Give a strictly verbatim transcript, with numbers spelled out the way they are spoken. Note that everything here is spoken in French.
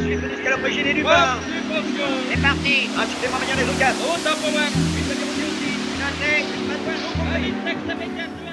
sous les feux d'escalope gênés du bord. C'est parti. Insultez-moi manière des occasions. Au tempo, ouais. Notez, pas de Allez, taxe, ça m'écarte.